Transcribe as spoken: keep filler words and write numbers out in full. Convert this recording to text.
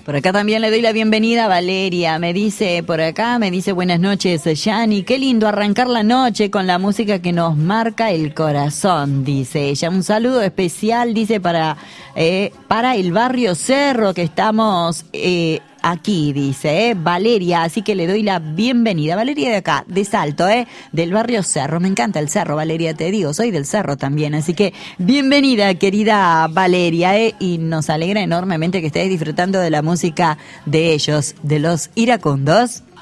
Por acá también le doy la bienvenida a Valeria, me dice por acá, me dice buenas noches Yani, qué lindo arrancar la noche con la música que nos marca el corazón, dice ella. Un saludo especial, dice, para, eh, para el barrio Cerro que estamos eh, aquí, dice, eh, Valeria, así que le doy la bienvenida. Valeria de acá, de Salto, eh, del barrio Cerro, me encanta el Cerro, Valeria, te digo, soy del Cerro también, así que bienvenida, querida Valeria, eh, y nos alegra enormemente que estés disfrutando de la música de ellos, de los iracundos.